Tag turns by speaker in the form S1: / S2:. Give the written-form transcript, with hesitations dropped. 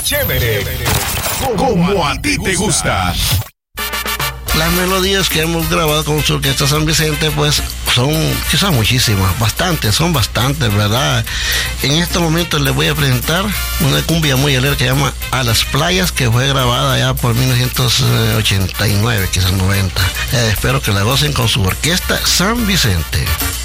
S1: chévere, como a ti te gusta.
S2: Las melodías que hemos grabado con su orquesta San Vicente, pues son quizás muchísimas, son bastantes, ¿verdad? En estos momentos les voy a presentar una cumbia muy alegre que se llama A las Playas, que fue grabada ya por 1989, quizás 90. Espero que la gocen con su orquesta San Vicente.